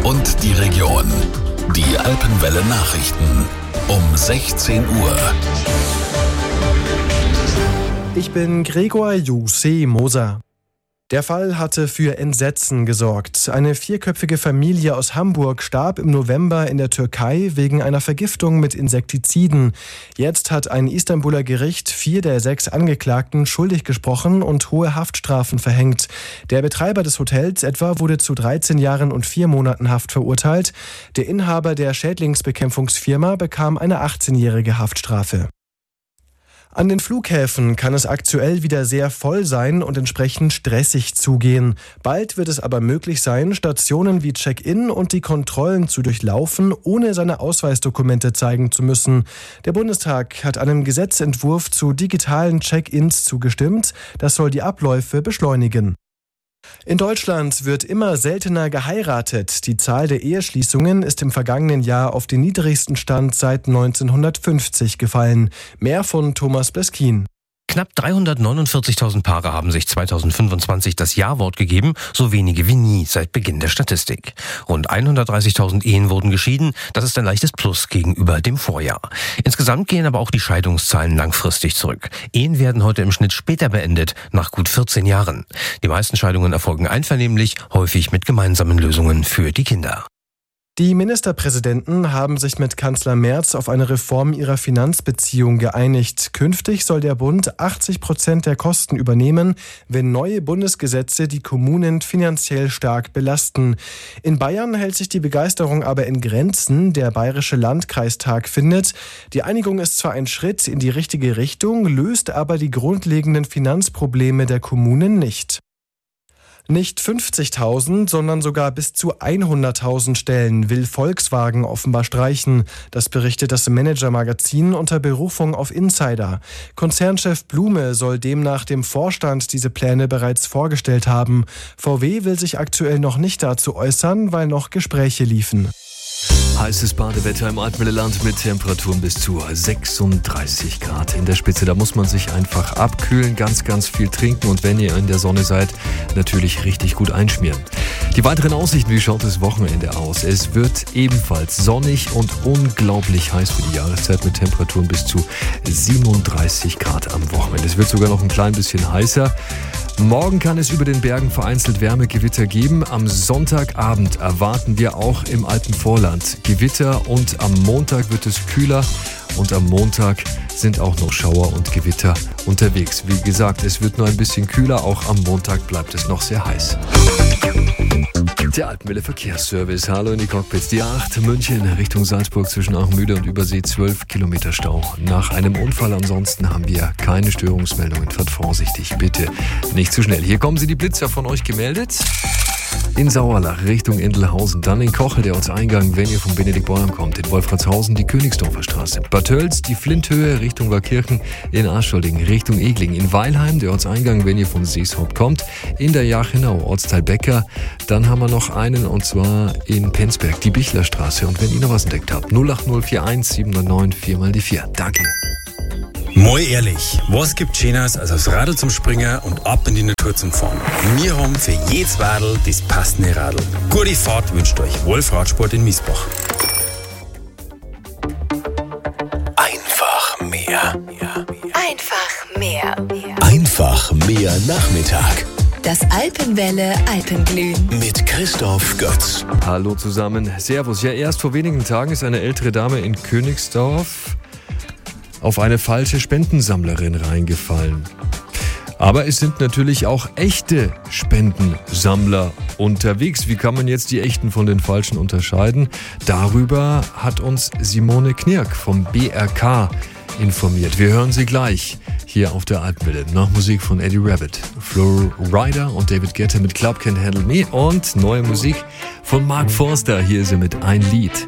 und die Region. Die Alpenwelle Nachrichten um 16 Uhr. Ich bin Gregor Jussi Moser. Der Fall hatte für Entsetzen gesorgt. Eine 4-köpfige Familie aus Hamburg starb im November in der Türkei wegen einer Vergiftung mit Insektiziden. Jetzt hat ein Istanbuler Gericht 4 der 6 Angeklagten schuldig gesprochen und hohe Haftstrafen verhängt. Der Betreiber des Hotels etwa wurde zu 13 Jahren und 4 Monaten Haft verurteilt. Der Inhaber der Schädlingsbekämpfungsfirma bekam eine 18-jährige Haftstrafe. An den Flughäfen kann es aktuell wieder sehr voll sein und entsprechend stressig zugehen. Bald wird es aber möglich sein, Stationen wie Check-in und die Kontrollen zu durchlaufen, ohne seine Ausweisdokumente zeigen zu müssen. Der Bundestag hat einem Gesetzentwurf zu digitalen Check-ins zugestimmt. Das soll die Abläufe beschleunigen. In Deutschland wird immer seltener geheiratet. Die Zahl der Eheschließungen ist im vergangenen Jahr auf den niedrigsten Stand seit 1950 gefallen. Mehr von Thomas Bleskin. Knapp 349.000 Paare haben sich 2025 das Ja-Wort gegeben, so wenige wie nie seit Beginn der Statistik. Rund 130.000 Ehen wurden geschieden, das ist ein leichtes Plus gegenüber dem Vorjahr. Insgesamt gehen aber auch die Scheidungszahlen langfristig zurück. Ehen werden heute im Schnitt später beendet, nach gut 14 Jahren. Die meisten Scheidungen erfolgen einvernehmlich, häufig mit gemeinsamen Lösungen für die Kinder. Die Ministerpräsidenten haben sich mit Kanzler Merz auf eine Reform ihrer Finanzbeziehung geeinigt. Künftig soll der Bund 80% der Kosten übernehmen, wenn neue Bundesgesetze die Kommunen finanziell stark belasten. In Bayern hält sich die Begeisterung aber in Grenzen. Der Bayerische Landkreistag findet, die Einigung ist zwar ein Schritt in die richtige Richtung, löst aber die grundlegenden Finanzprobleme der Kommunen nicht. Nicht 50.000, sondern sogar bis zu 100.000 Stellen will Volkswagen offenbar streichen. Das berichtet das Manager-Magazin unter Berufung auf Insider. Konzernchef Blume soll demnach dem Vorstand diese Pläne bereits vorgestellt haben. VW will sich aktuell noch nicht dazu äußern, weil noch Gespräche liefen. Heißes Badewetter im Alpenwelleland mit Temperaturen bis zu 36 Grad in der Spitze. Da muss man sich einfach abkühlen, ganz, ganz viel trinken und wenn ihr in der Sonne seid, natürlich richtig gut einschmieren. Die weiteren Aussichten, wie schaut das Wochenende aus? Es wird ebenfalls sonnig und unglaublich heiß für die Jahreszeit mit Temperaturen bis zu 37 Grad am Wochenende. Es wird sogar noch ein klein bisschen heißer. Morgen kann es über den Bergen vereinzelt Wärmegewitter geben. Am Sonntagabend erwarten wir auch im Alpenvorland Gewitter und am Montag wird es kühler und am Montag sind auch noch Schauer und Gewitter unterwegs. Wie gesagt, es wird nur ein bisschen kühler, auch am Montag bleibt es noch sehr heiß. Der Alpenwelle Verkehrsservice. Hallo in die Cockpits. Die 8 München Richtung Salzburg zwischen Achenmüde und Übersee 12 Kilometer Stau. Nach einem Unfall ansonsten haben wir keine Störungsmeldungen. Fahrt vorsichtig, bitte nicht zu schnell. Hier kommen Sie, die Blitzer von euch gemeldet. In Sauerlach Richtung Endelhausen, dann in Kochel der Ortseingang, wenn ihr von Benedikt-Bornheim kommt, in Wolfratshausen die Königsdorfer Straße, Bad Tölz die Flinthöhe Richtung Warkirchen, in Arscholding Richtung Egling, in Weilheim der Ortseingang, wenn ihr von Seeshaupt kommt, in der Jachenau Ortsteil Becker, dann haben wir noch einen und zwar in Penzberg, die Bichlerstraße und wenn ihr noch was entdeckt habt, 08041 709 4x4. Danke. Mal ehrlich, was gibt Schöneres als aufs Radl zum Springen und ab in die Natur zum Fahren? Wir haben für jedes Radl das passende Radl. Gute Fahrt wünscht euch Wolf Radsport in Miesbach. Einfach mehr. Einfach mehr. Einfach mehr Nachmittag. Das Alpenwelle Alpenglühen. Mit Christoph Götz. Hallo zusammen, Servus. Ja, erst vor wenigen Tagen ist eine ältere Dame in Königsdorf auf eine falsche Spendensammlerin reingefallen. Aber es sind natürlich auch echte Spendensammler unterwegs. Wie kann man jetzt die echten von den falschen unterscheiden? Darüber hat uns Simone Knirk vom BRK informiert. Wir hören sie gleich hier auf der Alpenwelle. Nach Musik von Eddie Rabbitt, Flo Rida und David Guetta mit Club Can't Handle Me und neue Musik von Mark Forster. Hier ist er mit Ein Lied.